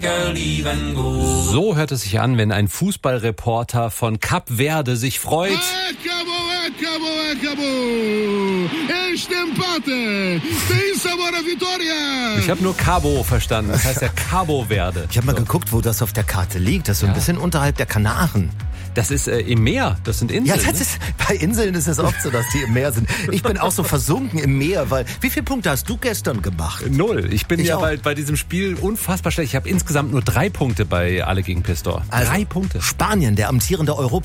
So hört es sich an, wenn ein Fußballreporter von Kap Verde sich freut. Ich habe nur Cabo verstanden, das heißt ja Cabo Verde. Ich habe mal geguckt, wo das auf der Karte liegt. Das ist so ein bisschen unterhalb der Kanaren. Das ist im Meer, das sind Inseln. Ja, das ist, bei Inseln ist es oft so, dass die im Meer sind. Ich bin auch so versunken im Meer, weil, wie viele Punkte hast du gestern gemacht? 0. Ich bin bei diesem Spiel unfassbar schlecht. Ich habe insgesamt nur 3 Punkte bei Alle gegen Pistor. 3 Punkte. Spanien, der amtierende